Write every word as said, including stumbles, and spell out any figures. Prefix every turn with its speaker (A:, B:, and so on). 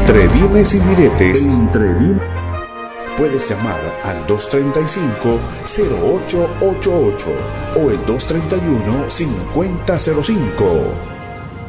A: Entre dimes y diretes. Entre dimes. Puedes llamar al dos treinta y cinco, cero ocho ochenta y ocho o el dos treinta y uno, cincuenta cero cinco.